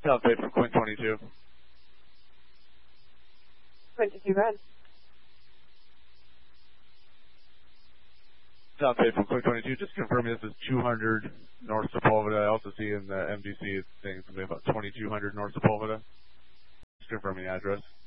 South Bay from Quint 22. Quint, go ahead. South Bay from Quint 22. Just confirming this is 200 North Sepulveda. I also see in the MDC it's saying something about 2200 North Sepulveda. Just confirming the address.